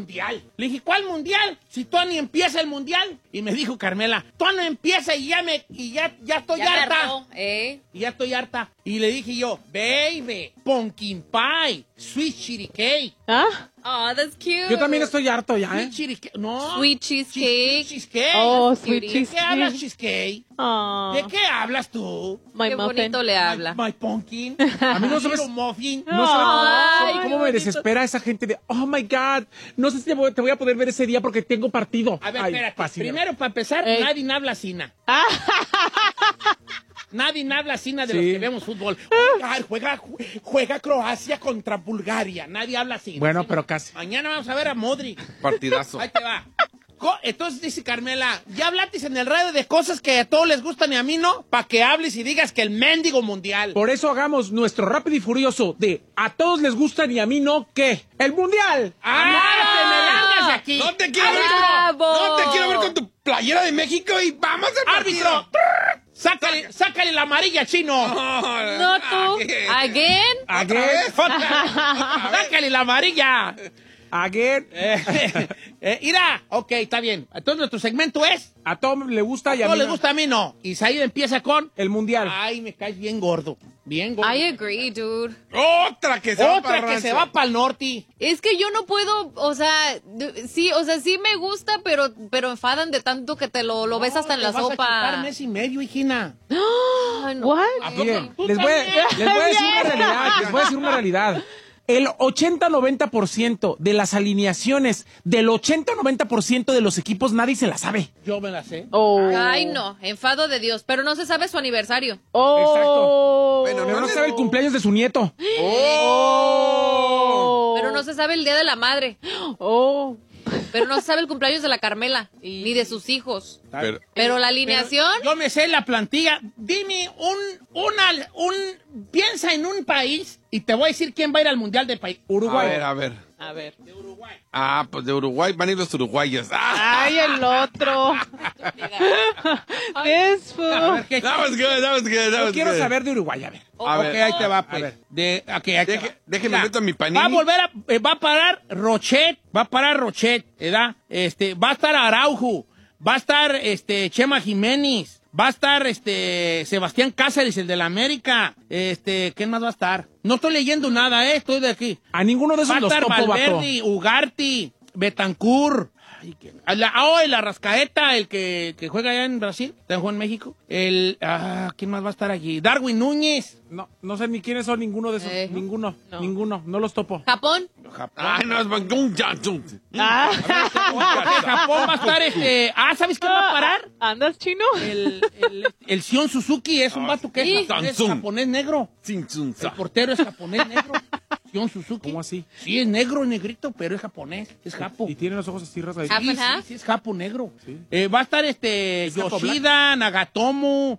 mundial. Le dije, ¿cuál mundial? Si tú ni empieza el mundial. Y me dijo Carmela, tú no empieza y ya estoy harta. Y ya estoy harta. Y le dije yo, baby, pumpkin pie, sweet chili cake. ¿Ah? Oh, that's cute. Yo también estoy harto ya, Sweet chili cake. No. Sweet cheesecake. Cheesecake. Oh, sweet ¿De qué cheesecake. hablas, cheesecake? Oh, ¿De qué hablas tú? my Qué muffin. bonito le habla. My pumpkin. A mí no sabes- Little muffin. No sabes Ay, cómo qué me bonito. desespera esa gente de, oh my God, no sé si te voy a poder ver ese día porque tengo partido. A ver, Ay, espérate. fascinante. Primero, para empezar, Ey. nadie habla sina. Nadie habla sina de Sí. los que vemos fútbol. Ay, juega Croacia contra Bulgaria. Nadie habla así. Bueno, pero casi. Mañana vamos a ver a Modric. Partidazo. Ahí te va. Entonces dice Carmela, ¿ya hablaste en el radio de cosas que a todos les gustan y a mí no? Para que hables y digas que el mendigo mundial. Por eso hagamos nuestro rápido y furioso de a todos les gustan y a mí no, ¿qué? ¡El mundial! ¡Ah! ¡Te me largas de aquí! No te quiero ver ¡Bravo! no te quiero ver con tu playera de México y vamos al ¡Árbitro! ¡Sácale la amarilla, chino! No tú. Again. Again, ¡Sácale la amarilla! again. Mira, ok, está bien. Entonces nuestro segmento es... A todos le gusta y a No mí le no. gusta, a mí no. Y Said empieza con... El mundial. Ay, me caes bien gordo. Bien gordo. I agree, dude. Otra que se va Otra para que se va para el norte. Es que yo no puedo, o sea, sí me gusta, pero enfadan de tanto que te lo ves hasta en la Te vas a chutar sopa. mes y medio, hijina. Ay, no. What? ¿A poco? Miren, Tú les voy a decir una realidad, les voy a decir una realidad. El 80-90% de las alineaciones del 80-90% de los equipos nadie se la sabe. Yo me la sé. Ay, no, enfado de Dios, pero no se sabe su aniversario. Exacto. Bueno, Pero no es- sabe el cumpleaños de su nieto. Pero no se sabe el día de la madre. Pero no se sabe el cumpleaños de la Carmela, ni de sus hijos. Pero la alineación, Yo me sé la plantilla. Dime piensa en un país y te voy a decir quién va a ir al mundial del país. Uruguay. A ver. A ver. De Uruguay. Ah, pues de Uruguay van a ir los uruguayos. Ah, Ay, el otro. This fool. A ver, ¿qué? that was good, that was good, that Yo was quiero good. saber de Uruguay, a ver. A Ok, ver. ahí te va, pues. A ver. Ahí te va. Déjeme Mira, meto mi panini. Va a volver va a parar Rochet, ¿verdad? Va a estar Araujo, va a estar Chema Jiménez, va a estar Sebastián Cáceres, el de la América. ¿Quién más va a estar? No estoy leyendo nada, estoy de aquí. A ninguno de Va esos a los estar topo, vato. Valverde, Ugarte, Betancur. El Arrascaeta, el que juega allá en Brasil, también juega en México. ¿Quién más va a estar allí? Darwin Núñez. No sé ni quiénes son ninguno de esos. Ninguno, no los topo. Japón. Ay, no, es un Johnson. Japón va a estar ¿sabes quién va a parar? ¿Andas chino? El Sion Suzuki es un vato que es Samsung. japonés negro. Sin El portero es japonés negro. Sion Suzuki. ¿Cómo así? Sí, es negro, negrito, pero es japonés. Es japo. Y tiene los ojos así rasgaditos. Half and half. Sí, es japo negro. Va a estar japo Yoshida, Nagatomo,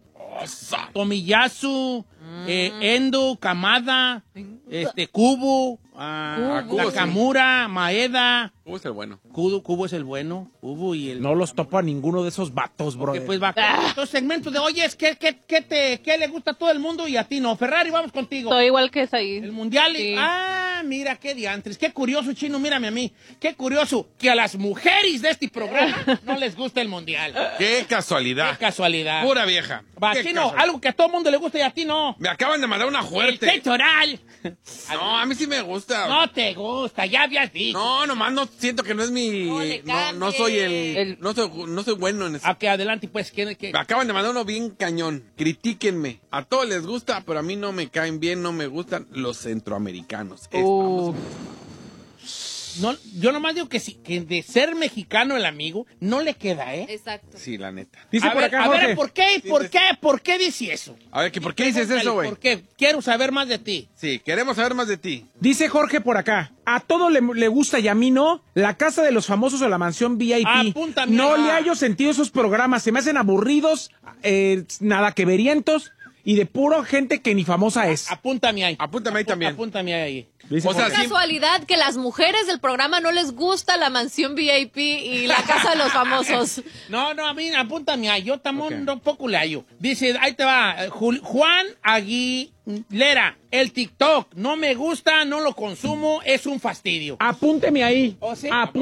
Tomiyasu, Endo, Kamada, Kubo, Kubo, Nakamura, Maeda. ¿Cómo es el bueno? Kubo es el bueno. Kubo y el... No los topo a ninguno de esos vatos, bro. Que pues va. Estos segmentos de, oye, ¿qué le gusta a todo el mundo y a ti no? Ferrari, vamos contigo. Soy igual que Said. El mundial. Sí. Mira qué diantres. Qué curioso, Chino, mírame a mí. Qué curioso que a las mujeres de este programa no les gusta el mundial. Qué casualidad. Qué casualidad. Pura vieja. Va, Qué Chino, casualidad. algo que a todo el mundo le gusta y a ti no. Me acaban de mandar una El fuerte. peitoral. No, a mí sí me gusta. No te gusta, ya habías dicho. No, nomás no siento que no es mi. No le No soy cambie. no soy bueno en eso. Ok, adelante, pues. ¿Qué? Me acaban de mandar uno bien cañón. Critíquenme. A todos les gusta, pero a mí no me caen bien, no me gustan los centroamericanos. Estamos- No, yo nomás digo que sí, que de ser mexicano el amigo no le queda, ¿eh? Exacto. Sí, la neta. Dice A por ver, acá, a ver, Jorge. ¿por qué dice eso? A ver, ¿por qué dices eso, güey? ¿Por qué? Quiero saber más de ti. Sí, queremos saber más de ti. Dice Jorge por acá. A todo le gusta y a mí no. La casa de los famosos o la mansión VIP. Apúntame. No le hallo sentido a esos programas. Se me hacen aburridos, nada que verientos y de puro gente que ni famosa es. Apúntame ahí. Apúntame ahí también. Apúntame ahí. Dice O sea, Jorge. sí. Casualidad que las mujeres del programa no les gusta la mansión VIP y la casa de los famosos. No, a mí apúntame ahí. Yo también un poco le hallo. Dice, ahí te va. Juan Aguilera, el TikTok. No me gusta, no lo consumo, es un fastidio. Apúnteme ahí. ¿Oh, sí?